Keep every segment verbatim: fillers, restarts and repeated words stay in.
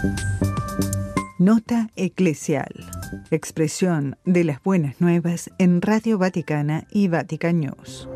Nota eclesial. Expresión de las buenas nuevas en Radio Vaticana y Vatican News.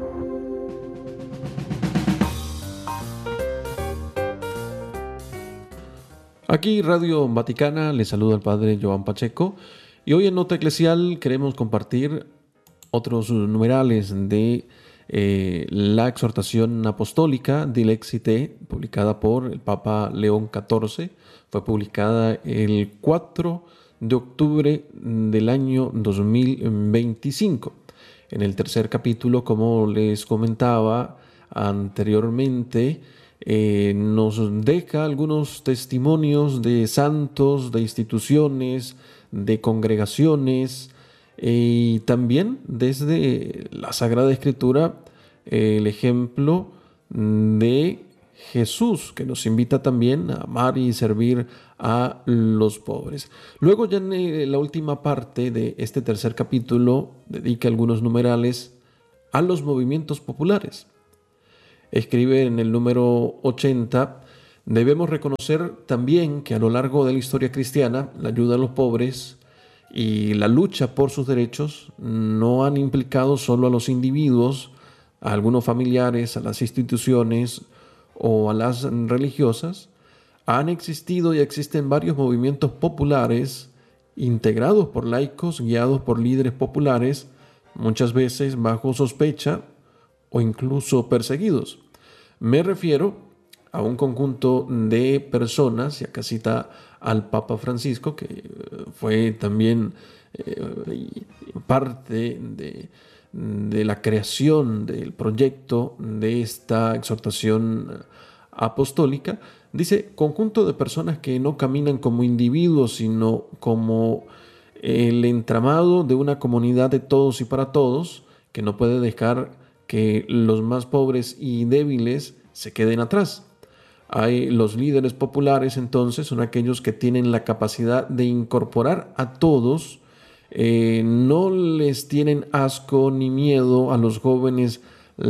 Aquí Radio Vaticana, le saluda el Padre Joan Pacheco y hoy en Nota Eclesial queremos compartir otros numerales de eh, la exhortación apostólica Dilexit Te, publicada por el Papa León catorce. Fue publicada el cuatro de octubre del año dos mil veinticinco. En el tercer capítulo, como les comentaba anteriormente, Eh, nos deja algunos testimonios de santos, de instituciones, de congregaciones eh, y también desde la Sagrada Escritura eh, el ejemplo de Jesús, que nos invita también a amar y servir a los pobres. Luego, ya en la última parte de este tercer capítulo, dedica algunos numerales a los movimientos populares. Escribe en el número ochenta: debemos reconocer también que a lo largo de la historia cristiana, la ayuda a los pobres y la lucha por sus derechos no han implicado solo a los individuos, a algunos familiares, a las instituciones o a las religiosas. Han existido y existen varios movimientos populares integrados por laicos, guiados por líderes populares, muchas veces bajo sospecha o incluso perseguidos. Me refiero a un conjunto de personas, y acá cita al Papa Francisco, que fue también eh, parte de, de la creación del proyecto de esta exhortación apostólica. Dice: conjunto de personas que no caminan como individuos, sino como el entramado de una comunidad de todos y para todos, que no puede dejar que los más pobres y débiles se queden atrás. Hay los líderes populares, entonces, son aquellos que tienen la capacidad de incorporar a todos, eh, no les tienen asco ni miedo a los jóvenes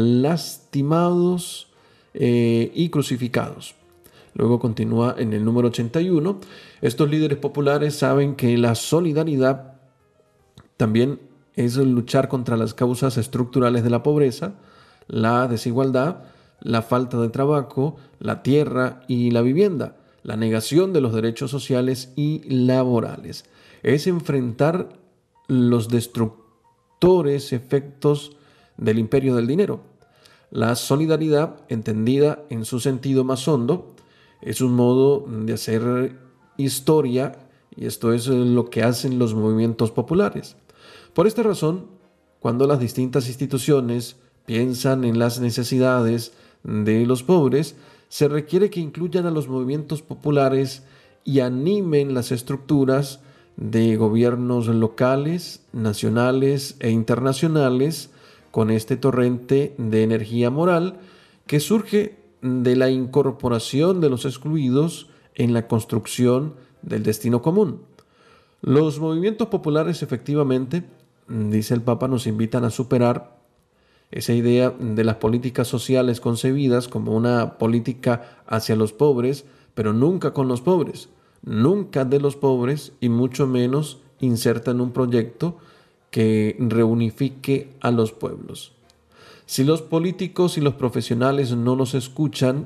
lastimados eh, y crucificados. Luego continúa en el número ochenta y uno. Estos líderes populares saben que la solidaridad también es luchar contra las causas estructurales de la pobreza, la desigualdad, la falta de trabajo, la tierra y la vivienda, la negación de los derechos sociales y laborales. Es enfrentar los destructores efectos del imperio del dinero. La solidaridad, entendida en su sentido más hondo, es un modo de hacer historia, y esto es lo que hacen los movimientos populares. Por esta razón, cuando las distintas instituciones piensan en las necesidades de los pobres, se requiere que incluyan a los movimientos populares y animen las estructuras de gobiernos locales, nacionales e internacionales con este torrente de energía moral que surge de la incorporación de los excluidos en la construcción del destino común. Los movimientos populares, efectivamente, dice el Papa, nos invitan a superar esa idea de las políticas sociales concebidas como una política hacia los pobres, pero nunca con los pobres, nunca de los pobres, y mucho menos inserta en un proyecto que reunifique a los pueblos. Si los políticos y los profesionales no los escuchan,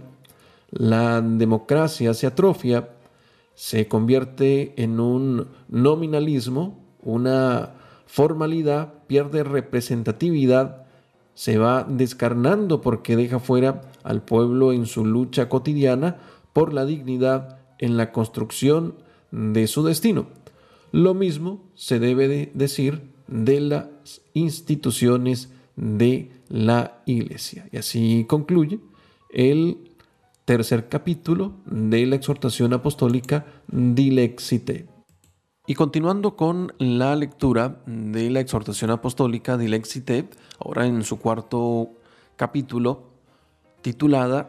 la democracia se atrofia, se convierte en un nominalismo, una formalidad, pierde representatividad, se va descarnando porque deja fuera al pueblo en su lucha cotidiana por la dignidad en la construcción de su destino. Lo mismo se debe de decir de las instituciones de la Iglesia. Y así concluye el tercer capítulo de la exhortación apostólica Dilexit Te. Y continuando con la lectura de la exhortación apostólica Dilexit Te, ahora en su cuarto capítulo, titulada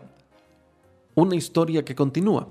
Una historia que continúa,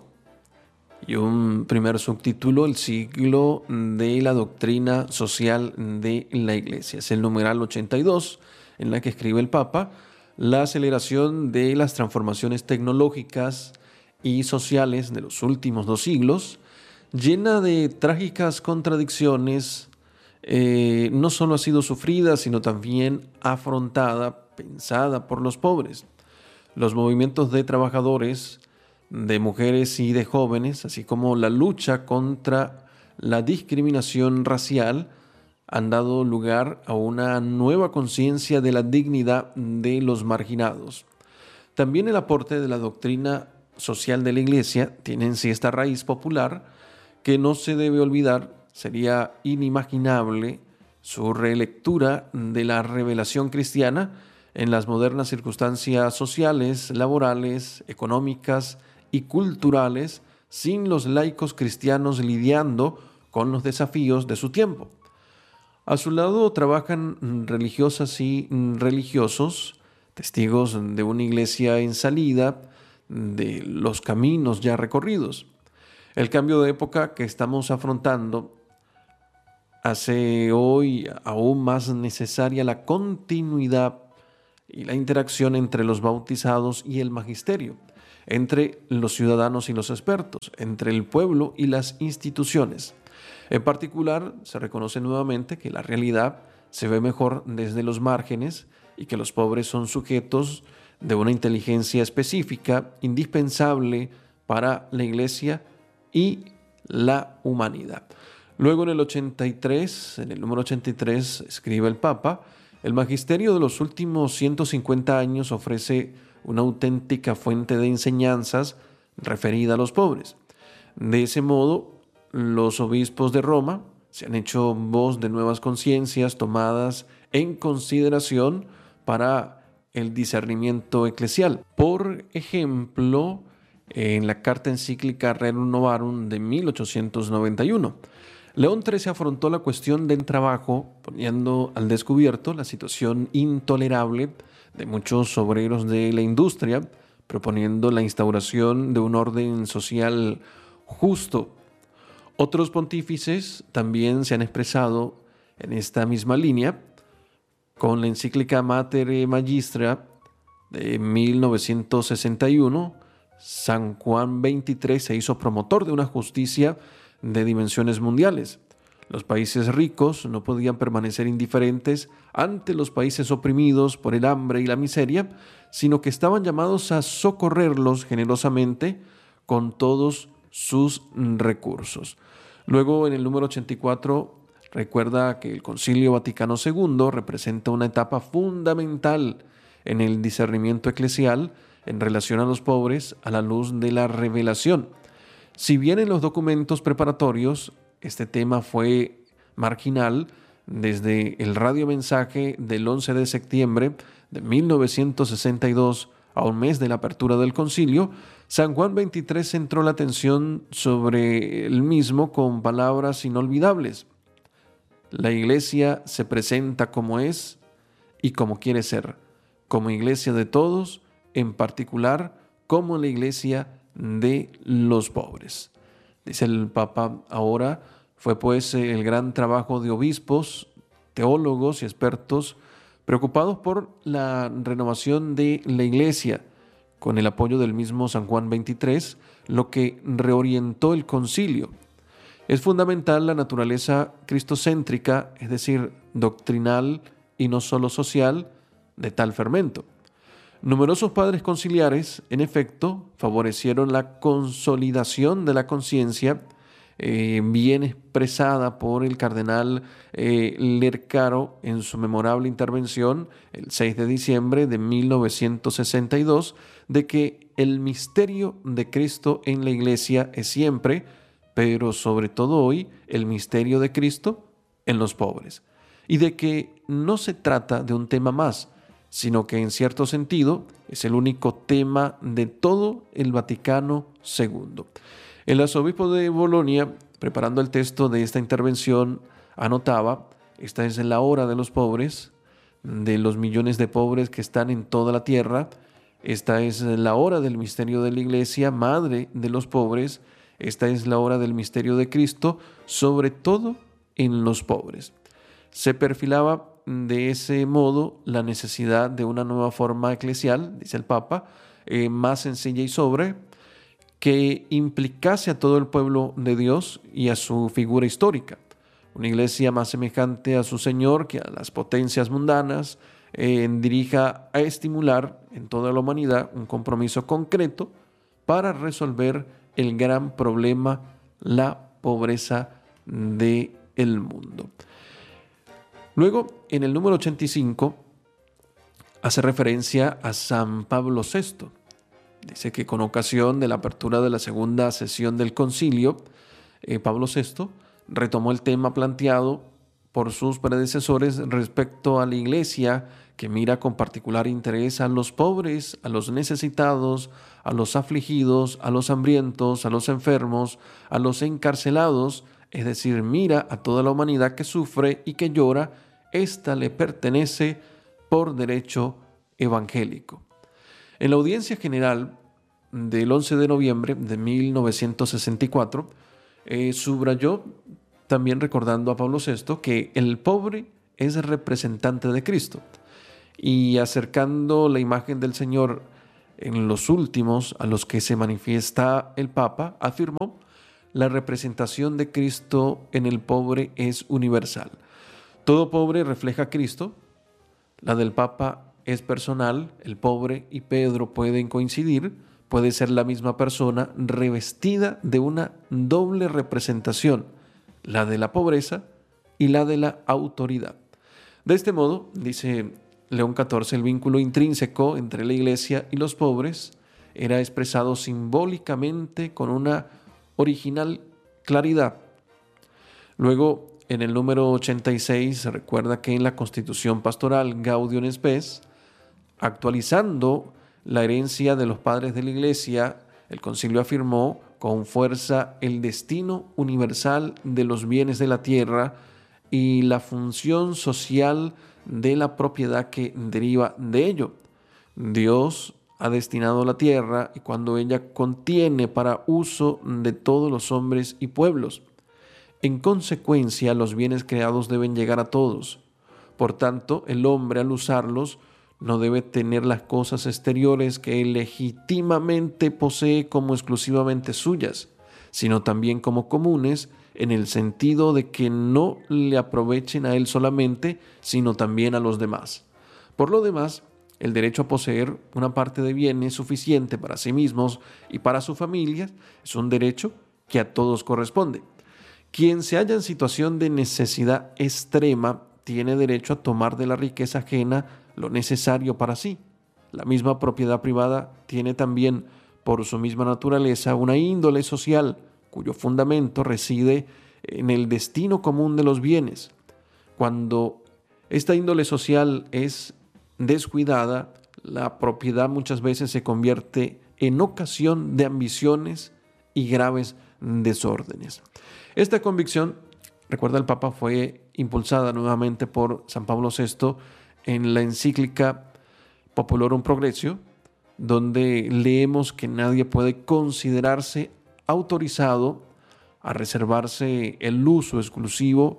y un primer subtítulo, El siglo de la doctrina social de la Iglesia. Es el numeral ochenta y dos, en la que escribe el Papa: la aceleración de las transformaciones tecnológicas y sociales de los últimos dos siglos, llena de trágicas contradicciones, eh, no solo ha sido sufrida, sino también afrontada, pensada por los pobres. Los movimientos de trabajadores, de mujeres y de jóvenes, así como la lucha contra la discriminación racial, han dado lugar a una nueva conciencia de la dignidad de los marginados. También el aporte de la doctrina social de la Iglesia tiene en sí esta raíz popular que no se debe olvidar. Sería inimaginable su relectura de la revelación cristiana en las modernas circunstancias sociales, laborales, económicas y culturales, sin los laicos cristianos lidiando con los desafíos de su tiempo. A su lado trabajan religiosas y religiosos, testigos de una iglesia en salida, de los caminos ya recorridos. El cambio de época que estamos afrontando hace hoy aún más necesaria la continuidad y la interacción entre los bautizados y el magisterio, entre los ciudadanos y los expertos, entre el pueblo y las instituciones. En particular, se reconoce nuevamente que la realidad se ve mejor desde los márgenes y que los pobres son sujetos de una inteligencia específica, indispensable para la Iglesia y la humanidad. Luego en el ochenta y tres, en el número ochenta y tres, escribe el Papa: el magisterio de los últimos ciento cincuenta años ofrece una auténtica fuente de enseñanzas referida a los pobres. De ese modo, los obispos de Roma se han hecho voz de nuevas conciencias tomadas en consideración para el discernimiento eclesial. Por ejemplo, en la carta encíclica Rerum Novarum de mil ochocientos noventa y uno, León trece afrontó la cuestión del trabajo, poniendo al descubierto la situación intolerable de muchos obreros de la industria, proponiendo la instauración de un orden social justo. Otros pontífices también se han expresado en esta misma línea. Con la encíclica Mater Magistra de mil novecientos sesenta y uno, San Juan veintitrés se hizo promotor de una justicia de dimensiones mundiales. Los países ricos no podían permanecer indiferentes ante los países oprimidos por el hambre y la miseria, sino que estaban llamados a socorrerlos generosamente con todos sus recursos. Luego, en el número ochenta y cuatro, recuerda que el Concilio Vaticano segundo representa una etapa fundamental en el discernimiento eclesial en relación a los pobres a la luz de la revelación. Si bien en los documentos preparatorios este tema fue marginal, desde el radiomensaje del once de septiembre de mil novecientos sesenta y dos a un mes de la apertura del concilio, San Juan veintitrés centró la atención sobre el mismo con palabras inolvidables. La Iglesia se presenta como es y como quiere ser, como Iglesia de todos, en particular como la Iglesia de los pobres. Dice el Papa ahora: fue pues el gran trabajo de obispos, teólogos y expertos preocupados por la renovación de la Iglesia, con el apoyo del mismo San Juan veintitrés, lo que reorientó el concilio. Es fundamental la naturaleza cristocéntrica, es decir, doctrinal y no solo social, de tal fermento. Numerosos padres conciliares, en efecto, favorecieron la consolidación de la conciencia, eh, bien expresada por el cardenal eh, Lercaro en su memorable intervención el seis de diciembre de mil novecientos sesenta y dos, de que el misterio de Cristo en la Iglesia es siempre, pero sobre todo hoy, el misterio de Cristo en los pobres, y de que no se trata de un tema más, sino que en cierto sentido es el único tema de todo el Vaticano segundo. El arzobispo de Bolonia, preparando el texto de esta intervención, anotaba: esta es la hora de los pobres, de los millones de pobres que están en toda la tierra. Esta es la hora del misterio de la Iglesia, madre de los pobres. Esta es la hora del misterio de Cristo, sobre todo en los pobres. Se perfilaba de ese modo la necesidad de una nueva forma eclesial, dice el Papa, eh, más sencilla y sobre, que implicase a todo el pueblo de Dios y a su figura histórica. Una iglesia más semejante a su Señor que a las potencias mundanas, eh, dirija a estimular en toda la humanidad un compromiso concreto para resolver el gran problema, la pobreza del mundo. Luego, en el número ochenta y cinco, hace referencia a San Pablo sexto. Dice que con ocasión de la apertura de la segunda sesión del concilio, eh, Pablo sexto retomó el tema planteado por sus predecesores respecto a la iglesia que mira con particular interés a los pobres, a los necesitados, a los afligidos, a los hambrientos, a los enfermos, a los encarcelados, es decir, mira a toda la humanidad que sufre y que llora. Esta le pertenece por derecho evangélico. En la audiencia general del once de noviembre de mil novecientos sesenta y cuatro, eh, subrayó, también recordando a Pablo sexto, que el pobre es representante de Cristo, y acercando la imagen del Señor en los últimos a los que se manifiesta el Papa, afirmó: la representación de Cristo en el pobre es universal. Todo pobre refleja a Cristo. La del Papa es personal. El pobre y Pedro pueden coincidir. Puede ser la misma persona revestida de una doble representación, la de la pobreza y la de la autoridad. De este modo, dice León catorce, el vínculo intrínseco entre la Iglesia y los pobres era expresado simbólicamente con una original claridad. Luego, en el número ochenta y seis, se recuerda que en la Constitución Pastoral Gaudium et Spes, actualizando la herencia de los padres de la Iglesia, el concilio afirmó con fuerza el destino universal de los bienes de la tierra y la función social de la propiedad que deriva de ello. Dios ha destinado la tierra y cuando ella contiene para uso de todos los hombres y pueblos. En consecuencia, los bienes creados deben llegar a todos. Por tanto, el hombre al usarlos no debe tener las cosas exteriores que él legítimamente posee como exclusivamente suyas, sino también como comunes, en el sentido de que no le aprovechen a él solamente, sino también a los demás. Por lo demás, el derecho a poseer una parte de bienes suficiente para sí mismos y para su familia es un derecho que a todos corresponde. Quien se halla en situación de necesidad extrema tiene derecho a tomar de la riqueza ajena lo necesario para sí. La misma propiedad privada tiene también, por su misma naturaleza, una índole social, cuyo fundamento reside en el destino común de los bienes. Cuando esta índole social es descuidada, la propiedad muchas veces se convierte en ocasión de ambiciones y graves desórdenes. Esta convicción, recuerda el Papa, fue impulsada nuevamente por San Pablo sexto en la encíclica Populorum Progressio, donde leemos que nadie puede considerarse autorizado a reservarse el uso exclusivo,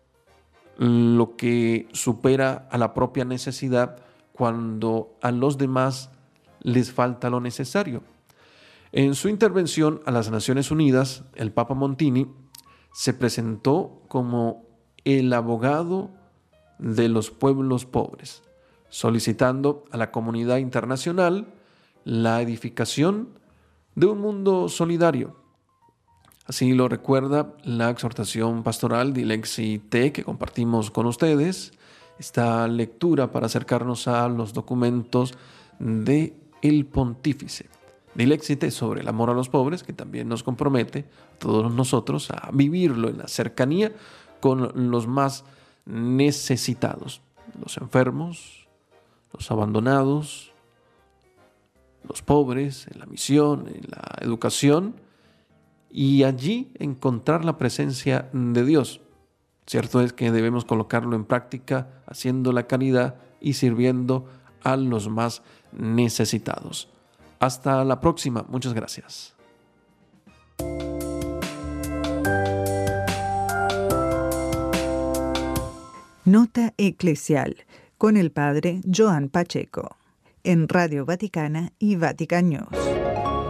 lo que supera a la propia necesidad, cuando a los demás les falta lo necesario. En su intervención a las Naciones Unidas, el Papa Montini se presentó como el abogado de los pueblos pobres, solicitando a la comunidad internacional la edificación de un mundo solidario. Así lo recuerda la exhortación pastoral Dilexi Te que compartimos con ustedes, esta lectura para acercarnos a los documentos de el Pontífice. Dilexi Te sobre el amor a los pobres, que también nos compromete a todos nosotros a vivirlo en la cercanía con los más necesitados, los enfermos, los abandonados, los pobres, en la misión, en la educación, y allí encontrar la presencia de Dios. Cierto es que debemos colocarlo en práctica haciendo la caridad y sirviendo a los más necesitados. Hasta la próxima. Muchas gracias. Nota Eclesial con el Padre Joan Pacheco en Radio Vaticana y Vatican News.